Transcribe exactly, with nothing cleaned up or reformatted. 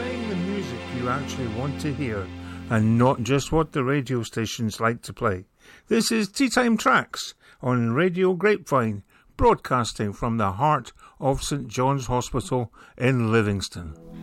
playing the music you actually want to hear and not just what the radio stations like to play. This is Tea Time Tracks on Radio Grapevine, broadcasting from the heart of St John's Hospital in Livingston.